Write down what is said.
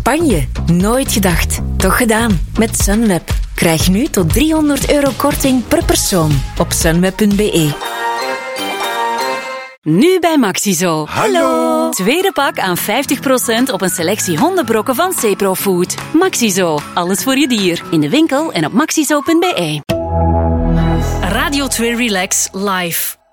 Spanje. Nooit gedacht. Toch gedaan. Met Sunweb. Krijg nu tot €300 korting per persoon op sunweb.be. Nu bij Maxizo. Hallo! Tweede pak aan 50% op een selectie hondenbrokken van Ceprofood. Maxizo. Alles voor je dier. In de winkel en op maxizo.be. Radio 2 Relax Live.